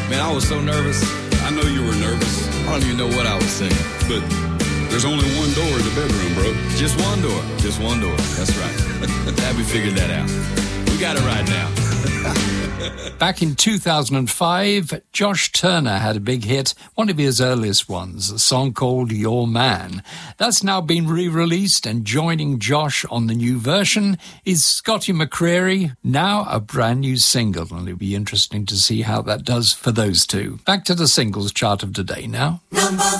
Man, I was so nervous. I know you were nervous, I don't even know what I was saying. but there's only one door in the bedroom, bro. Just one door. Just one door. That's right. Glad we figured that out. We got it right now. Back in 2005, Josh Turner had a big hit, one of his earliest ones, a song called Your Man. That's now been re-released, and joining Josh on the new version is Scotty McCreery, now a brand new single, and it'll be interesting to see how that does for those two. Back to the singles chart of today now.